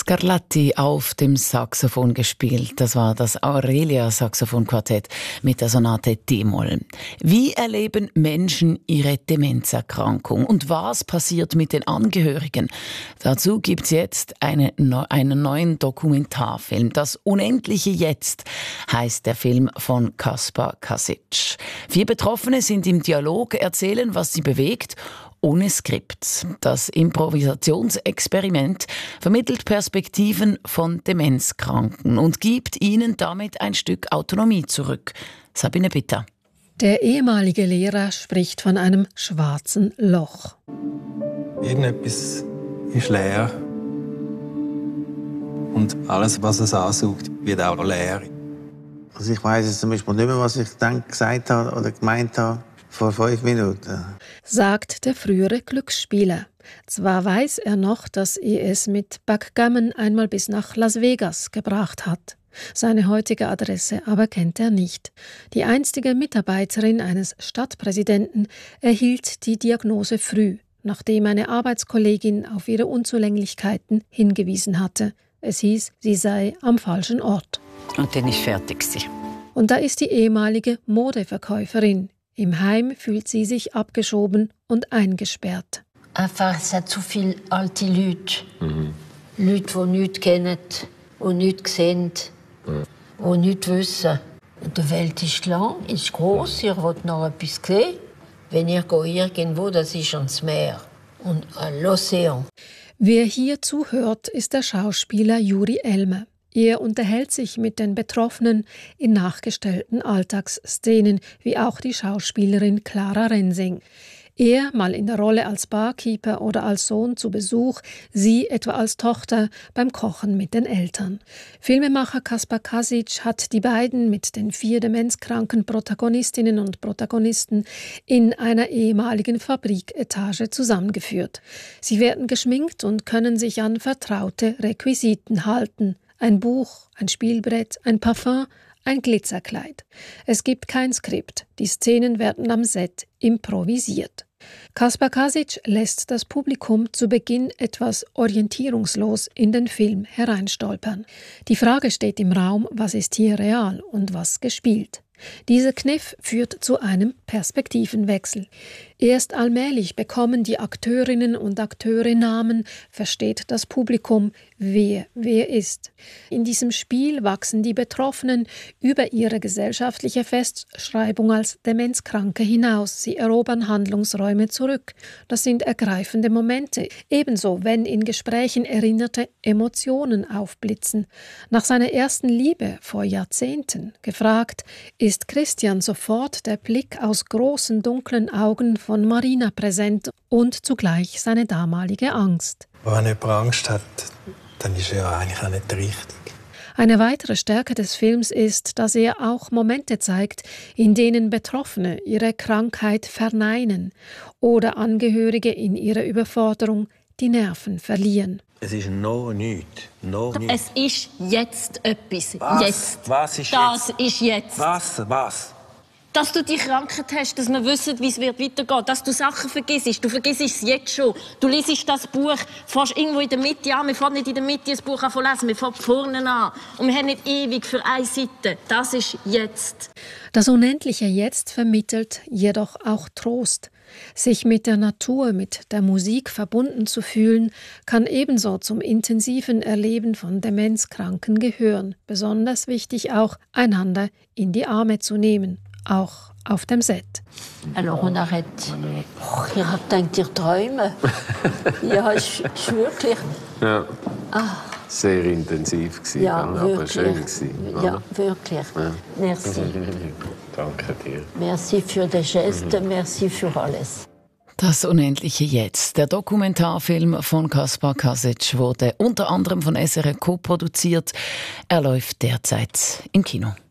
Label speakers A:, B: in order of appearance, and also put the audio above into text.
A: Scarlatti auf dem Saxophon gespielt. Das war das Aurelia-Saxophonquartett mit der Sonate D-Moll. Wie erleben Menschen ihre Demenzerkrankung und was passiert mit den Angehörigen? Dazu gibt's jetzt einen neuen Dokumentarfilm. Das unendliche Jetzt heißt der Film von Kaspar Kasic. 4 Betroffene sind im Dialog, erzählen, was sie bewegt, ohne Skript. Das Improvisationsexperiment vermittelt Perspektiven von Demenzkranken und gibt ihnen damit ein Stück Autonomie zurück. Sabine Bitter.
B: Der ehemalige Lehrer spricht von einem schwarzen Loch.
C: Irgendetwas ist leer. Und alles, was es ansaugt, wird auch leer.
D: Also ich weiss jetzt zum Beispiel nicht mehr, was ich dann gesagt habe oder gemeint habe vor 5 Minuten.
B: Sagt der frühere Glücksspieler. Zwar weiß er noch, dass er es mit Backgammon einmal bis nach Las Vegas gebracht hat. Seine heutige Adresse aber kennt er nicht. Die einstige Mitarbeiterin eines Stadtpräsidenten erhielt die Diagnose früh, nachdem eine Arbeitskollegin auf ihre Unzulänglichkeiten hingewiesen hatte. Es hieß, sie sei am falschen Ort.
E: Und dann war ich fertig.
B: Und da ist die ehemalige Modeverkäuferin. Im Heim fühlt sie sich abgeschoben und eingesperrt.
F: Einfach, es hat zu viele alte Leute. Leute, die nichts kennen, die nichts sehen, die nichts wissen. Und die Welt ist lang, ist gross, ihr wollt noch etwas sehen. Wenn ihr irgendwo, das ist ans Meer und l'Ocean.
B: Wer hier zuhört, ist der Schauspieler Juri Elmer. Er unterhält sich mit den Betroffenen in nachgestellten Alltagsszenen, wie auch die Schauspielerin Clara Rensing. Er mal in der Rolle als Barkeeper oder als Sohn zu Besuch, sie etwa als Tochter beim Kochen mit den Eltern. Filmemacher Kaspar Kasic hat die beiden mit den 4 demenzkranken Protagonistinnen und Protagonisten in einer ehemaligen Fabriketage zusammengeführt. Sie werden geschminkt und können sich an vertraute Requisiten halten. Ein Buch, ein Spielbrett, ein Parfum, ein Glitzerkleid. Es gibt kein Skript. Die Szenen werden am Set improvisiert. Kaspar Kasic lässt das Publikum zu Beginn etwas orientierungslos in den Film hereinstolpern. Die Frage steht im Raum, was ist hier real und was gespielt? Dieser Kniff führt zu einem Perspektivenwechsel. Erst allmählich bekommen die Akteurinnen und Akteure Namen, versteht das Publikum, wer ist. In diesem Spiel wachsen die Betroffenen über ihre gesellschaftliche Festschreibung als Demenzkranke hinaus. Sie erobern Handlungsräume zurück. Das sind ergreifende Momente. Ebenso, wenn in Gesprächen erinnerte Emotionen aufblitzen. Nach seiner ersten Liebe vor Jahrzehnten, gefragt, ist Christian sofort der Blick aus großen, dunklen Augen von Marina präsent und zugleich seine damalige Angst.
C: Wenn jemand Angst hat, dann ist er ja eigentlich auch nicht richtig.
B: Eine weitere Stärke des Films ist, dass er auch Momente zeigt, in denen Betroffene ihre Krankheit verneinen oder Angehörige in ihrer Überforderung die Nerven verlieren.
D: Es ist noch nichts.
F: Es ist jetzt etwas.
D: Was?
F: Jetzt.
D: Was ist
F: das
D: jetzt?
F: Ist jetzt.
D: Was?
F: Dass du die Krankheit hast, dass wir wissen, wie es weitergehen wird. Dass du Sachen vergisst. Du vergisst es jetzt schon. Du liest das Buch, fährst irgendwo in der Mitte an. Wir fangen nicht in der Mitte das Buch an zu lesen, wir fangen vorne an. Und wir haben nicht ewig für eine Seite. Das ist jetzt.
B: Das unendliche Jetzt vermittelt jedoch auch Trost. Sich mit der Natur, mit der Musik verbunden zu fühlen, kann ebenso zum intensiven Erleben von Demenzkranken gehören. Besonders wichtig auch, einander in die Arme zu nehmen, auch auf dem Set.
F: Alors on arrête. Ich habe gedacht, ihr träumen. Ja, ist wirklich.
G: Ja. Sehr intensiv gewesen,
F: Ja,
G: aber
F: wirklich.
G: schön gewesen.
F: Ja, wirklich.
G: Ja.
F: Merci.
G: Danke dir.
F: Merci für den Geste, merci für alles.
A: Das unendliche Jetzt. Der Dokumentarfilm von Kaspar Kasic wurde unter anderem von SRF co-produziert. Er läuft derzeit im Kino.